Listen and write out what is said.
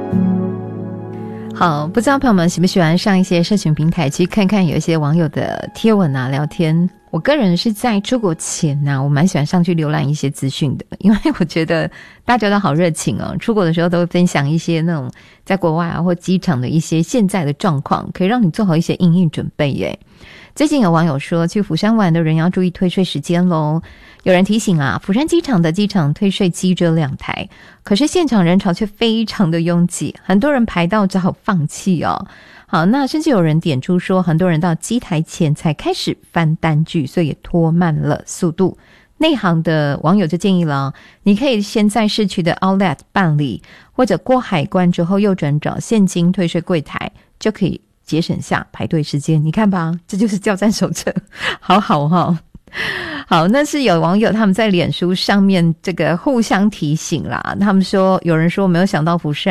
好，不知道朋友们喜不喜欢上一些社群平台去看看有一些网友的贴文啊、聊天。我个人是在出国前啊，我蛮喜欢上去浏览一些资讯的，因为我觉得大家都好热情哦，出国的时候都会分享一些那种在国外啊或机场的一些现在的状况，可以让你做好一些因应准备耶。最近有网友说，去釜山玩的人要注意退税时间咯。有人提醒啊，釜山机场的机场退税机只有2台，可是现场人潮却非常的拥挤，很多人排到只好放弃哦。好，那甚至有人点出说，很多人到机台前才开始翻单据，所以也拖慢了速度。内行的网友就建议了，你可以先在市区的 Outlet 办理，或者过海关之后右转找现金退税柜台，就可以节省下排队时间。你看吧，这就是教战手册，好好齁。好，那是有网友他们在脸书上面这个互相提醒啦，他们说有人说没有想到釜山